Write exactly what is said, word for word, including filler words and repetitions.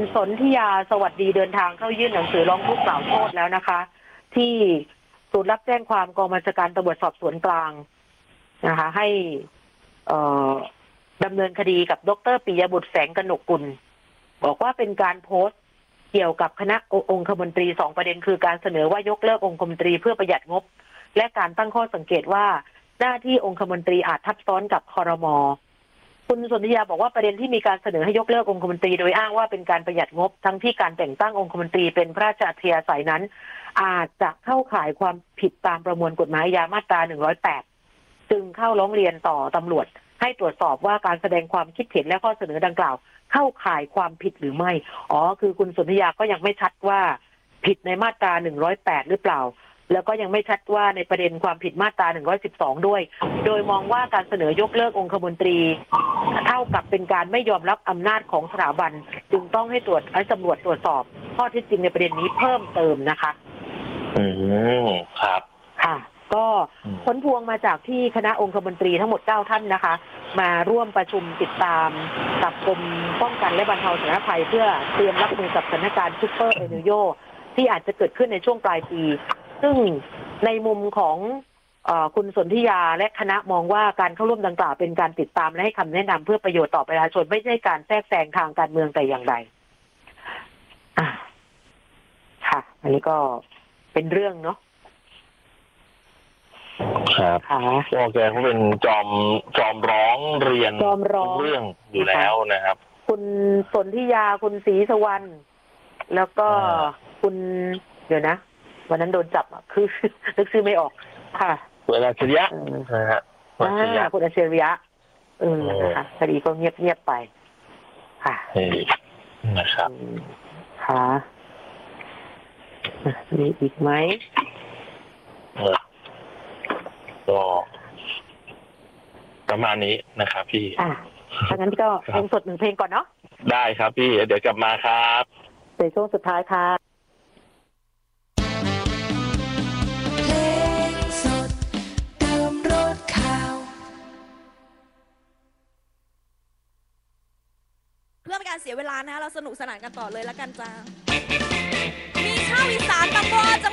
สนธิยาสวัสดีเดินทางเข้ายื่นหนังสือร้องทุกข์กล่าวโทษแล้วนะคะ ที่ศูนย์รับแจ้งความกองบัญชาการตำรวจสอบสวนกลางนะคะให้เอ่อดำเนินคดีกับดร.ปิยบุตรแสงกนกกุลบอกว่าเป็นการโพสต์เกี่ยวกับคณะองคมนตรีสองประเด็นคือการเสนอว่ายกเลิกองคมนตรีเพื่อประหยัดงบและการตั้งข้อสังเกตว่าหน้าที่องคมนตรีอาจทับซ้อนกับครม.คุณสนธิยาบอกว่าประเด็นที่มีการเสนอให้ยกเลิกองคมนตรีโดยอ้างว่าเป็นการประหยัดงบทั้งที่การแต่งตั้งองคมนตรีเป็นพระราชอัธยาศัยนั้นอาจจะเข้าข่ายความผิดตามประมวลกฎหมายอาญามาตราหนึ่งร้อยแปดจึงเข้าร้องเรียนต่อตำรวจให้ตรวจสอบว่าการแสดงความคิดเห็นและข้อเสนอดังกล่าวเข้าข่ายความผิดหรือไม่อ๋อคือคุณสนธิยาก็ยังไม่ชัดว่าผิดในมาตราหนึ่งร้อยแปดหรือเปล่าแล้วก็ยังไม่ชัดว่าในประเด็นความผิดมาตราหนึ่งร้อยสิบสองด้วยโดยมองว่าการเสนอยกเลิกองคมนตรีเท่ากับเป็นการไม่ยอมรับอำนาจของสถาบันจึงต้องให้ตรวจให้ตำรวจตรวจสอบข้อเท็จจริงในประเด็นนี้เพิ่มเติมนะคะอืมครับค่ะก็ผลพวงมาจากที่คณะองคมนตรีทั้งหมดเก้าท่านนะคะมาร่วมประชุมติดตามกับกรมป้องกันและบรรเทาสาธารณภัยเพื่อเตรียมรับมือกับสถานการณ์ซุปเปอร์เอลนิโญที่อาจจะเกิดขึ้นในช่วงปลายปีซึ่งในมุมของเอ่อคุณสนธิยาและคณะมองว่าการเข้าร่วมดังกล่าวเป็นการติดตามและให้คำแนะนำเพื่อประโยชน์ต่อประชาชนไม่ใช่การแทรกแซงทางการเมืองแต่อย่างใดอ่ะค่ะอันนี้ก็เป็นเรื่องเนาะครับก็แกเขาเป็นจอมจอมร้องเรียนจอมร้องเรื่องอยู่แล้วนะครับคุณสนธิยาคุณศรีสวรรณแล้วก็คุณเดี๋ยวนะวันนั้นโดนจับอ่ะคือนึกชื่อไม่ออกค่ะคุณอัจฉริยะนะฮะคุณอัจฉริยะคุณอัจฉริยะเออนะคะคดีก็เงียบเงียบไปค่ะนะครับค่ะมีอีกไหมก็ประมาณนี้นะครับพี่อ่ะถ้างั้นก็เพลงสดหนึ่งเพลงก่อนเนาะได้ครับพี่เดี๋ยวกลับมาครับในช่วงสุดท้ายค่ะเพลงสดเติมรสข่าวเพื่อเป็นการเสียเวลานะเราสนุกสนานกันต่อเลยละกันจ้ามีข้าวอีสานตำบล